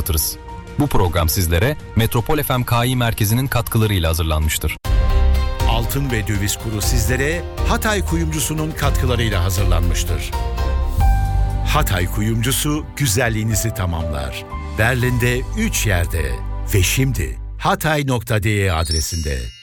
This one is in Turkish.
anlatırız. Bu program sizlere Metropol FM Kİ Merkezi'nin katkılarıyla hazırlanmıştır. Altın ve döviz kuru sizlere Hatay Kuyumcusu'nun katkılarıyla hazırlanmıştır. Hatay Kuyumcusu güzelliğinizi tamamlar. Berlin'de 3 yerde ve şimdi hatay.de adresinde.